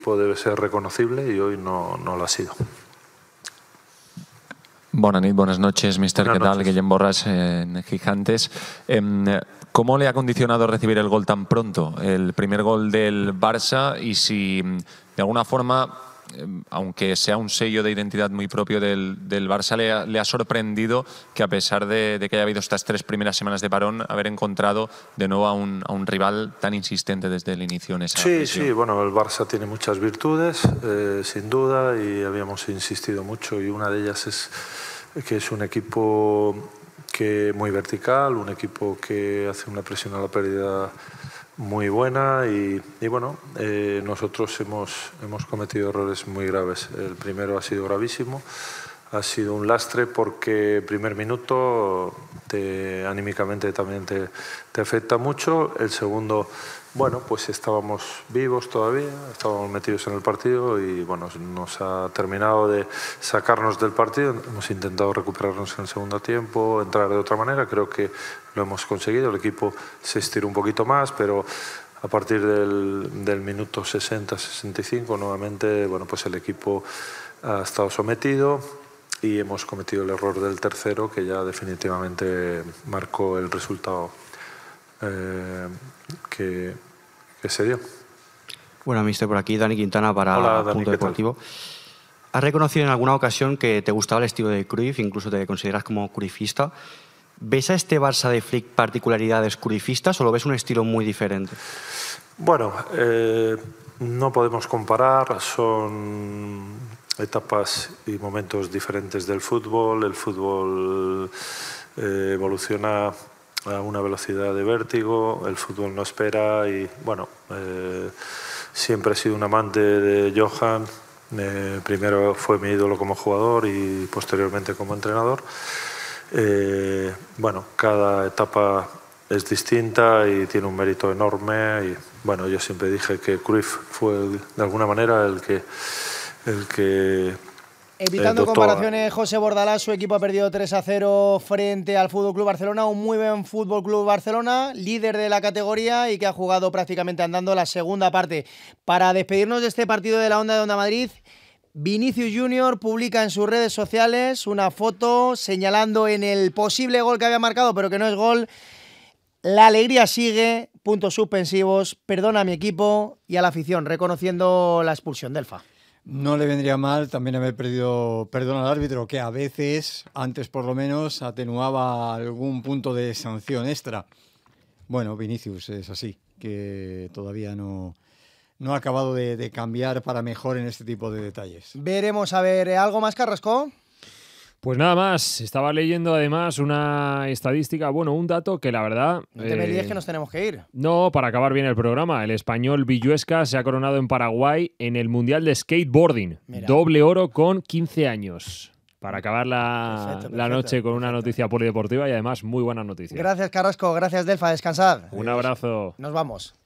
debe ser reconocible y hoy no lo ha sido. Buenas noches, mister. ¿Qué tal? Guillem Borras, en Gigantes. ¿Cómo le ha condicionado recibir el gol tan pronto? El primer gol del Barça, y si de alguna forma, aunque sea un sello de identidad muy propio del Barça, le ha sorprendido que, a pesar de que haya habido estas 3 primeras semanas de parón, haber encontrado de nuevo a un rival tan insistente desde el inicio en esa presión. Sí, bueno, el Barça tiene muchas virtudes, sin duda, y habíamos insistido mucho, y una de ellas es que es un equipo muy vertical, un equipo que hace una presión a la pérdida muy buena, y bueno, nosotros hemos cometido errores muy graves. El primero ha sido gravísimo, ha sido un lastre, porque el primer minuto anímicamente también te afecta mucho. El segundo, bueno, pues estábamos vivos todavía, estábamos metidos en el partido y bueno, nos ha terminado de sacarnos del partido. Hemos intentado recuperarnos en el segundo tiempo, entrar de otra manera, creo que lo hemos conseguido. El equipo se estiró un poquito más, pero a partir del minuto 60-65 nuevamente, bueno, pues el equipo ha estado sometido y hemos cometido el error del tercero, que ya definitivamente marcó el resultado que se dio. Bueno, mister, por aquí Dani Quintana para Hola, Dani, Punto Deportivo. ¿Has reconocido en alguna ocasión que te gustaba el estilo de Cruyff, incluso te consideras como cruyffista? ¿Ves a este Barça de Flick particularidades cruyffistas o lo ves un estilo muy diferente? Bueno, no podemos comparar, son etapas y momentos diferentes del fútbol. El fútbol evoluciona a una velocidad de vértigo, el fútbol no espera, y bueno, siempre he sido un amante de Johan. Primero fue mi ídolo como jugador y posteriormente como entrenador. Bueno, cada etapa es distinta y tiene un mérito enorme, y bueno, yo siempre dije que Cruyff fue de alguna manera el que evitando comparaciones, José Bordalás, su equipo ha perdido 3-0 frente al Fútbol Club Barcelona, un muy buen Fútbol Club Barcelona, líder de la categoría y que ha jugado prácticamente andando la segunda parte. Para despedirnos de este partido de la Onda de Onda Madrid, Vinicius Junior publica en sus redes sociales una foto señalando en el posible gol que había marcado, pero que no es gol. La alegría sigue, puntos suspensivos, perdona a mi equipo y a la afición, reconociendo la expulsión del FA. No le vendría mal también haber pedido perdón al árbitro, que a veces, antes por lo menos, atenuaba algún punto de sanción extra. Bueno, Vinicius es así, que todavía no ha acabado de cambiar para mejor en este tipo de detalles. Veremos, a ver, ¿algo más, Carrasco? Pues nada más, estaba leyendo además una estadística, bueno, un dato que la verdad... No te me líes que nos tenemos que ir. No, para acabar bien el programa, el español Villuesca se ha coronado en Paraguay en el Mundial de Skateboarding. Mira. Doble oro con 15 años. Para acabar la noche con una noticia polideportiva y además muy buena noticia. Gracias, Carrasco, gracias, Delfa, descansad. Un abrazo. Nos vamos.